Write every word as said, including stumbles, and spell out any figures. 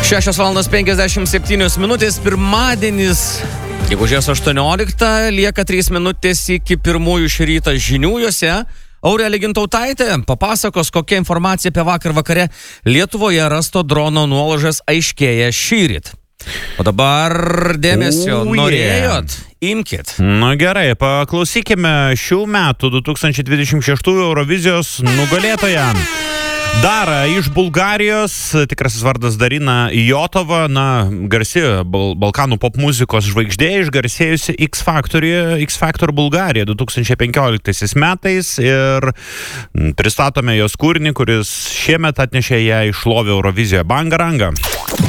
šešios valandos penkiasdešimt septynios minutės, pirmadienis, gegužės aštuonioliktą, lieka trys minutės iki pirmųjų šį rytą žinių juose. Aurelija Gintautaitė papasakos, kokia informacija apie vakar vakare Lietuvoje rasto drono nuolaužas aiškėja šįryt. O dabar dėmesio, Uje. norėjot? Imkit. Na gerai, paklausykime šių metų du tūkstančiai dvidešimt šešių Eurovizijos nugalėtoją. Dara iš Bulgarijos, tikrasis vardas Darina Jotova, na, garsi Bal- Balkanų pop muzikos žvaigždė, išgarsėjusi X Factor, X Factor Bulgarija du tūkstančiai penkioliktaisiais metais ir pristatome jos kūrinį, kuris šiemet atnešė ją į šlovę Eurovizijoje. Banga Ranga.